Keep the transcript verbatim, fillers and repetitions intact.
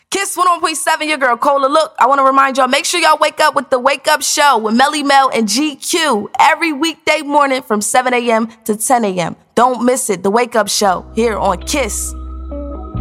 Kiss one oh one point seven, your girl Cola. Look, I want to remind y'all, make sure y'all wake up with the Wake Up Show with Melly Mel and G Q every weekday morning from seven a.m. to ten a.m. Don't miss it, the Wake Up Show here on Kiss